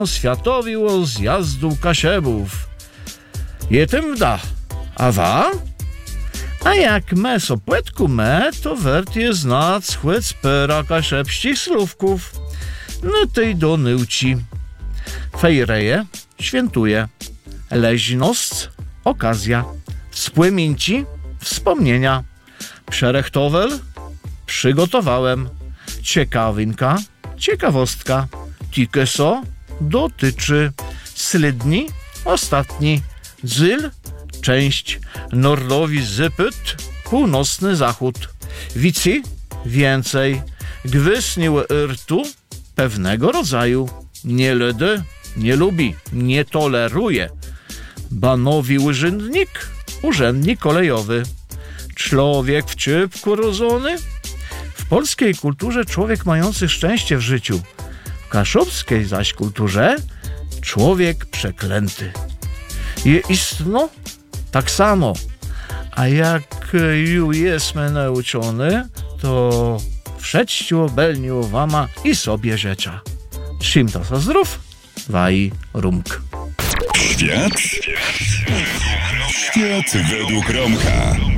światowiło zjazdu Kasiebów. Je tym da, a wa? A jak me sopłetku to wert je znać chłyc pera kaszepścich słówków. No tej do nyłci. Fejreje świętuje. Leźnost okazja. Wspłyminci wspomnienia. Przerechtowel przygotowałem. Ciekawinka ciekawostka. Tikeso dotyczy. Slydni ostatni. Zyl część. Nordowi zypyt północny zachód. Wici więcej. Gwysnił rtu pewnego rodzaju. Nie ledy nie lubi, nie toleruje. Banowi urzędnik kolejowy. Człowiek w czybku rodzony. W polskiej kulturze człowiek mający szczęście w życiu. W kaszubskiej zaś kulturze człowiek przeklęty. Je istno tak samo. A jak ju jesme nauczony, to wszedźciu obelniu wama i sobie rzecza. Czym to za zdrów? Waj rumk. Świat według Romka.